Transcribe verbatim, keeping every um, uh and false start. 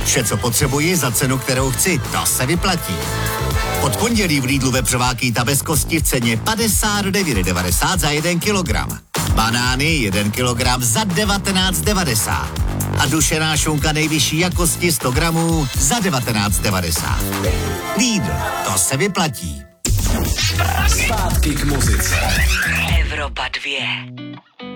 Vše, co potřebuji za cenu, kterou chci, to se vyplatí. Od pondělí v Lidlu vepřová ta bez kosti v ceně padesát devět devadesát za jeden kilogram. Banány jeden kilogram za devatenáct devadesát. A dušená šunka nejvyšší jakosti sto gramů za devatenáct devadesát. Lidl, to se vyplatí. Zpátky k muzice. Evropa dvě.